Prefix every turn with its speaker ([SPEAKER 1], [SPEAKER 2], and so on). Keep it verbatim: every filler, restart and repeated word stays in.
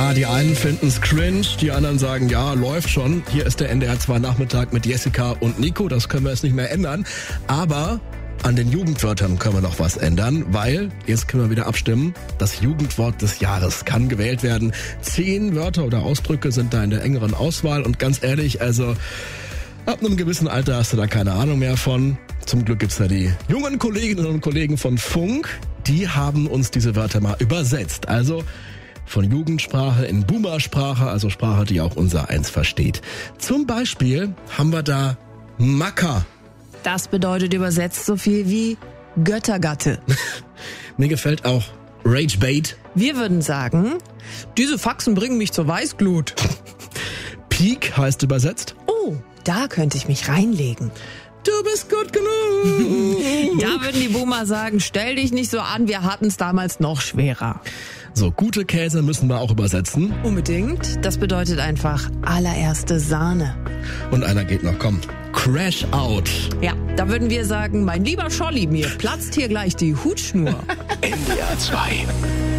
[SPEAKER 1] Ja, die einen finden's cringe, die anderen sagen, ja, läuft schon. Hier ist der N D R zwei Nachmittag mit Jessica und Nico, das können wir jetzt nicht mehr ändern. Aber an den Jugendwörtern können wir noch was ändern, weil, jetzt können wir wieder abstimmen, das Jugendwort des Jahres kann gewählt werden. Zehn Wörter oder Ausdrücke sind da in der engeren Auswahl und ganz ehrlich, also ab einem gewissen Alter hast du da keine Ahnung mehr von. Zum Glück gibt's da die jungen Kolleginnen und Kollegen von Funk, die haben uns diese Wörter mal übersetzt. Also von Jugendsprache in Boomersprache, also Sprache, die auch unser Eins versteht. Zum Beispiel haben wir da Macker.
[SPEAKER 2] Das bedeutet übersetzt so viel wie Göttergatte.
[SPEAKER 1] Mir gefällt auch Ragebait.
[SPEAKER 2] Wir würden sagen, diese Faxen bringen mich zur Weißglut.
[SPEAKER 1] Peak heißt übersetzt.
[SPEAKER 2] Oh, da könnte ich mich reinlegen.
[SPEAKER 1] Du bist gut genug.
[SPEAKER 2] Da würden die Boomer sagen, stell dich nicht so an, wir hatten es damals noch schwerer.
[SPEAKER 1] So, gute Käse müssen wir auch übersetzen.
[SPEAKER 2] Unbedingt. Das bedeutet einfach allererste Sahne.
[SPEAKER 1] Und einer geht noch, komm. Crash out.
[SPEAKER 2] Ja, da würden wir sagen, mein lieber Scholli, mir platzt hier gleich die Hutschnur.
[SPEAKER 3] N D R zwei